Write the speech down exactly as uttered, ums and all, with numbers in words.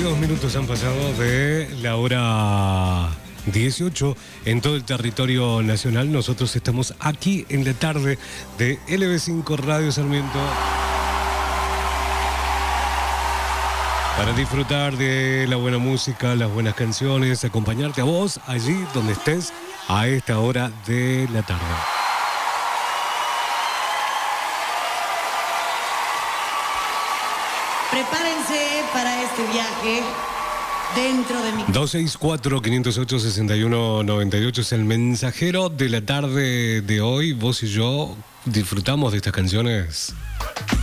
dos minutos han pasado de la hora dieciocho en todo el territorio nacional. Nosotros estamos aquí en la tarde de L B cinco Radio Sarmiento para disfrutar de la buena música, las buenas canciones, acompañarte a vos allí donde estés a esta hora de la tarde. Prepárense para este viaje dentro de mi... dos seis cuatro, cinco cero ocho, seis uno nueve ocho es el mensajero de la tarde de hoy. Vos y yo disfrutamos de estas canciones.